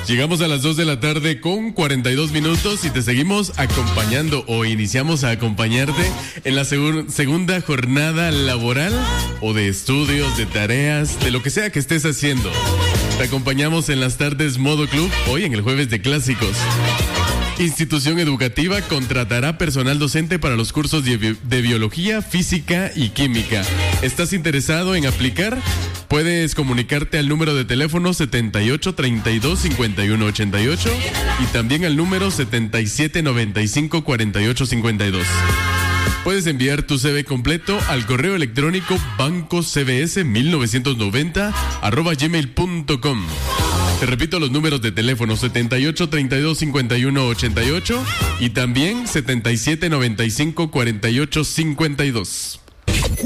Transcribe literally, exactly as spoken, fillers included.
Llegamos a las dos de la tarde con cuarenta y dos minutos y te seguimos acompañando o iniciamos a acompañarte en la segur- segunda jornada laboral o de estudios, de tareas, de lo que sea que estés haciendo. Te acompañamos en las tardes Modo Club, hoy en el jueves de clásicos. Institución educativa contratará personal docente para los cursos de, bi- de biología, física y química. ¿Estás interesado en aplicar? Puedes comunicarte al número de teléfono setenta y ocho, treinta y dos, cincuenta y uno, ochenta y ocho y también al número setenta y siete, noventa y cinco, cuarenta y ocho, cincuenta y dos. Puedes enviar tu C V completo al correo electrónico bancocbs mil novecientos noventa arroba gmail punto com. Te repito los números de teléfono setenta y ocho, treinta y dos, cincuenta y uno, ochenta y ocho y también setenta y siete, noventa y cinco, cuarenta y ocho, cincuenta y dos.